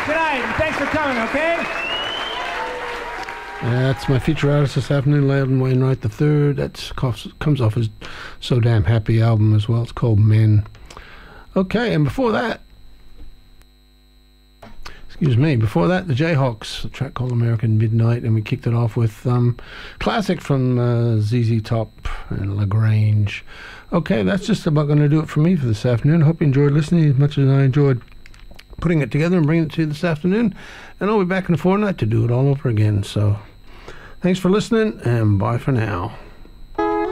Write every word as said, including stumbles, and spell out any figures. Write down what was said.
Good night, and thanks for coming, okay? That's my feature artist this afternoon, Loudon Wainwright the third. That comes off his So Damn Happy album as well. It's called Men. Okay, and before that, excuse me, before that, the Jayhawks, a track called American Midnight, and we kicked it off with um, classic from uh, Z Z Top and LaGrange. Okay, that's just about going to do it for me for this afternoon. Hope you enjoyed listening as much as I enjoyed putting it together and bringing it to you this afternoon. And I'll be back in a fortnight to do it all over again. So thanks for listening, and bye for now.